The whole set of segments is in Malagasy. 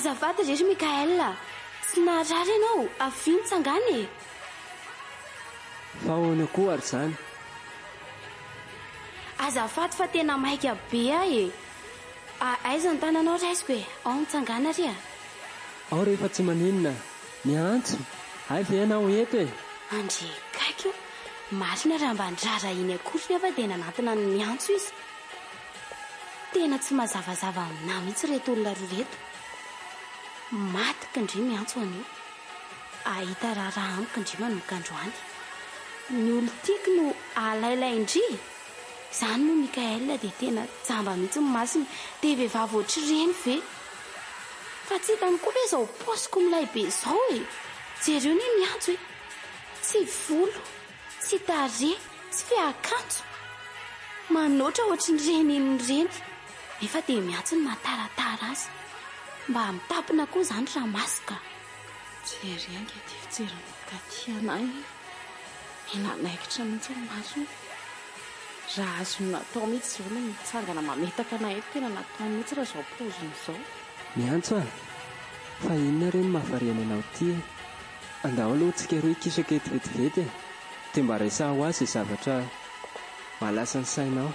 azafady rery Mikael, tsy naharary ianao avy nitsangana e. Fa ahoana koa ary zany? Azafady fa tena maika be ahy e. Aiza ny tananao raisiko e? Ao nitsangana ry a? Ao rehefa tsy maninona, miantso. Hay ve ianao eto e? Andre kaiky io, marina raha mba ndrara iny akory nefa dia nanatona ny miantso izy. Tena tsy mazavazava aminah mihitsy reto olona roa reto. Matika indri miantso anio. Ahita raha amiko indri manomboka androany. Ny olo tiako no alailay indri. Izany moa Mikael dia tena jamba mihitsy ny masiny, dia vehivavy ohatr'ireny ve? Fa tsy hitany koa ve izao paosiko milay be izao e? Jereo ny miantso e. Tsy volo, tsy tarehy, tsy fiakanjo. Manoatra ohatr'ireny iny ireny. Nefa dia miantso ny mataratara azy. Mba mitapina koa izany raha masika. Jery ange ty fijeriny katy anay. Enanaikitra mihitsy ny masony. Raha azony natao mihitsy izao no mitsangana mametaka anay eto, tena natao mihitsy raha izao paoziny izao. Miantso a, fa inona ireny mahavariana anao ty e? Andao aloha tsika roa ikisaka eto vetivety e. Dia mba resaha ho azy zavatra malasa ny sainao.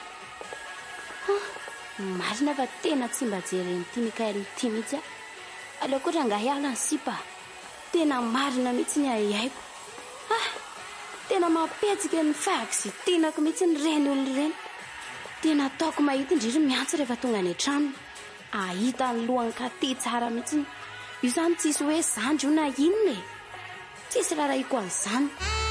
Marina fa tena tsy mba jereny ty Mikael ty mihitsy a. Aleo koa rangahy hiala ny sipa. Tena marina mihitsy ny ahiaiko. Tena mapetsika ny fahakizitenako mihitsy ny reny olona ireny. Tena ataoko mahita indrindra miantso rehefa tonga any an-trano. Ahita ny lohany katy tsara mihitsy. Io izany tsisy hoe zandry io na inona e. Tsisy rarahiko an'izany.